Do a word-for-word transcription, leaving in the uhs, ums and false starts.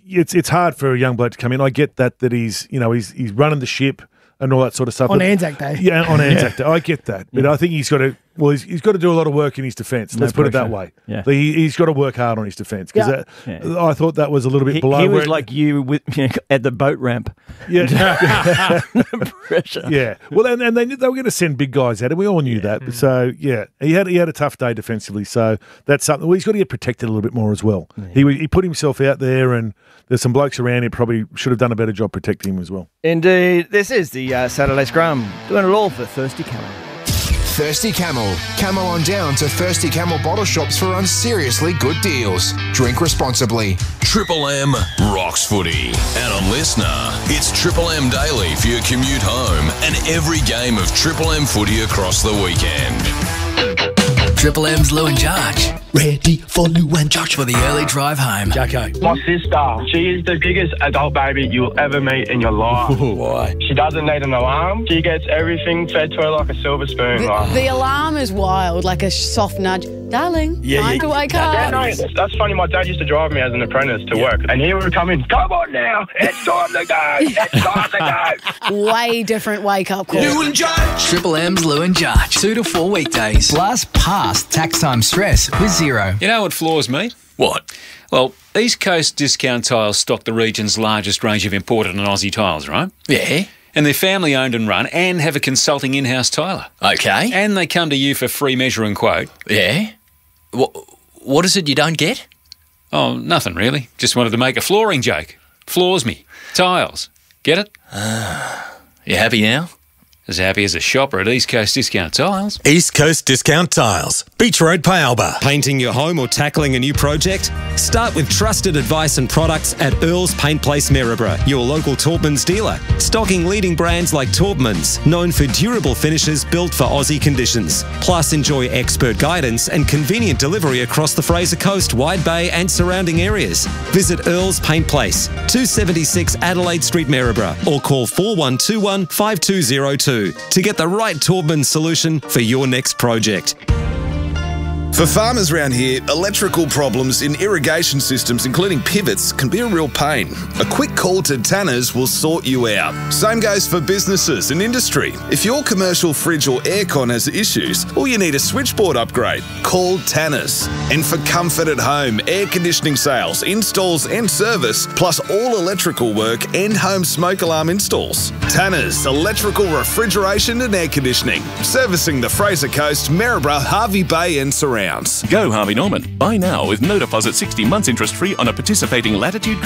it's it's hard for a young bloke to come in. I get that that he's you know he's he's running the ship and all that sort of stuff. On but, Anzac Day. Yeah, on Anzac Day. I get that. But Yeah. I think he's got to, well, he's, he's got to do a lot of work in his defence. No Let's put it that pressure. way. Yeah. He, he's got to work hard on his defence. Because Yeah. Yeah. I thought that was a little bit He, below. he where was it- like you with, at the boat ramp. Yeah. Pressure. Yeah. Well, and, and they, they were going to send big guys at him. We all knew that. But so, yeah, he had he had a tough day defensively. So that's something. Well, he's got to get protected a little bit more as well. He he put himself out there, and there's some blokes around him probably should have done a better job protecting him as well. Indeed. This is the uh, Saturday Scrum. Doing it all for Thirsty Camel. Thirsty Camel. Camel on down to Thirsty Camel bottle shops for unseriously good deals. Drink responsibly. Triple M rocks footy. And on Listener, it's Triple M Daily for your commute home and every game of Triple M footy across the weekend. Triple M's Lou and George. Ready for Lou and George. For the early drive home. Jacko. My sister, she is the biggest adult baby you'll ever meet in your life. Why? She doesn't need an alarm. She gets everything fed to her like a silver spoon. The, like. the alarm is wild, like a soft nudge. Darling, Yeah, time yeah. to wake Yeah, up. no, that's, that's funny. My dad used to drive me as an apprentice to work, and he would come in, come on now, it's time to go, it's time to go. Way different wake up call. Lou and George. Triple M's Lou and George. Two to four weekdays. Blast past tax time stress with zero. You know what floors me? What? Well, East Coast Discount Tiles stock the region's largest range of imported and Aussie tiles, right? Yeah. And they're family owned and run and have a consulting in-house tiler. Okay. And they come to you for free measure and quote. Yeah. What, what is it you don't get? Oh, nothing really. Just wanted to make a flooring joke. Floors me. Tiles. Get it? You happy now? As happy as a shopper at East Coast Discount Tiles. East Coast Discount Tiles, Beach Road, Paalba. Painting your home or tackling a new project? Start with trusted advice and products at Earls Paint Place Maryborough, your local Taubmans dealer. Stocking leading brands like Taubmans, known for durable finishes built for Aussie conditions. Plus, enjoy expert guidance and convenient delivery across the Fraser Coast, Wide Bay and surrounding areas. Visit Earls Paint Place, two seventy-six Adelaide Street, Maryborough, or call four one two one, five two zero two to get the right Taubman solution for your next project. For farmers around here, electrical problems in irrigation systems, including pivots, can be a real pain. A quick call to Tanners will sort you out. Same goes for businesses and industry. If your commercial fridge or aircon has issues, or you need a switchboard upgrade, call Tanners. And for comfort at home, air conditioning sales, installs and service, plus all electrical work and home smoke alarm installs. Tanners, electrical refrigeration and air conditioning. Servicing the Fraser Coast, Maryborough, Harvey Bay and surrounds. Go Harvey Norman. Buy now with no deposit, sixty months interest free on a participating Latitude